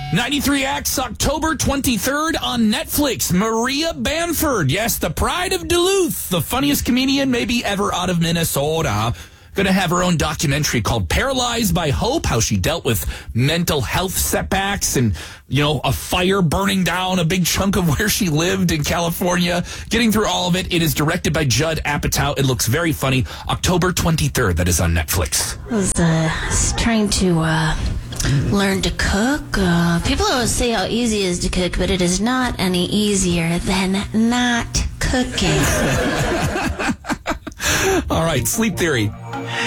93X, October 23rd on Netflix. Maria Bamford, yes, the pride of Duluth, the funniest comedian maybe ever out of Minnesota. Going to have her own documentary called Paralyzed by Hope, how she dealt with mental health setbacks and, a fire burning down a big chunk of where she lived in California. Getting through all of it. It is directed by Judd Apatow. It looks very funny. October 23rd, that is on Netflix. I was trying to learn to cook. People always say how easy it is to cook, but it is not any easier than not cooking. All right, Sleep Theory.